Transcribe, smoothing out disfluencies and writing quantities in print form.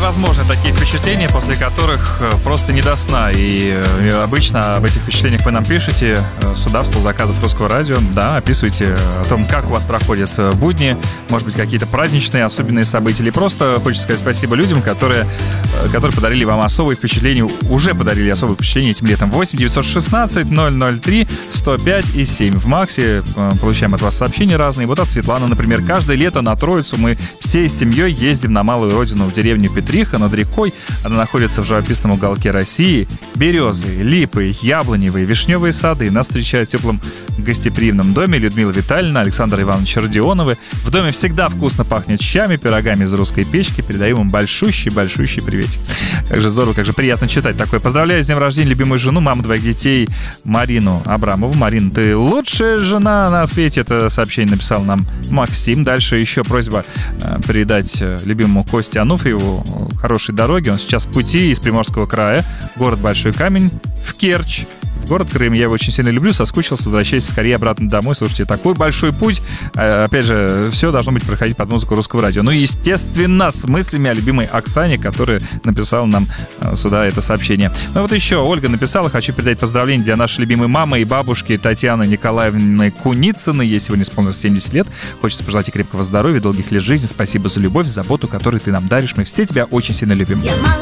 невозможны такие впечатления, после которых просто не до сна. И обычно об этих впечатлениях вы нам пишете сюда, в стол заказов Русского радио. Да, описывайте о том, как у вас проходят будни, может быть, какие-то праздничные особенные события. Или просто хочется сказать спасибо людям, которые подарили вам особые впечатления, уже подарили особые впечатления этим летом. 8 916 003 105 и 7. В Максе получаем от вас сообщения разные. Вот от Светланы, например. Каждое лето на Троицу мы всей семьей ездим на малую родину, в деревню Петриха над рекой. Она находится в живописном уголке России. Березы, липы, яблоневые, вишневые сады нас встречают в теплом гостеприимном доме. Людмила Витальевна, Александр Иванович Родионовы. В доме всегда вкусно пахнет щами, пирогами из русской печки. Передаем им большущий приветик. Как же здорово, как же приятно читать такое. Поздравляю с днем рождения любимую жену, маму двоих детей Марину Абрамову. Марина, ты лучшая жена на свете. Это сообщение написал нам Максим. Дальше еще просьба передать любимому Косте Ануфриеву хорошей дороги. Он сейчас в пути из Приморского края, город Большой Камень, в Керчь, в город Крым. Я его очень сильно люблю, соскучился, возвращайся скорее обратно домой. Слушайте, такой большой путь. Опять же, все должно быть проходить под музыку Русского радио. Ну и, естественно, с мыслями о любимой Оксане, которая написала нам сюда это сообщение. Ну вот еще Ольга написала: хочу передать поздравления для нашей любимой мамы и бабушки Татьяны Николаевны Куницыной. Ей сегодня исполнилось 70 лет. Хочется пожелать ей крепкого здоровья, долгих лет жизни. Спасибо за любовь, заботу, которую ты нам даришь. Мы все тебя очень сильно любим.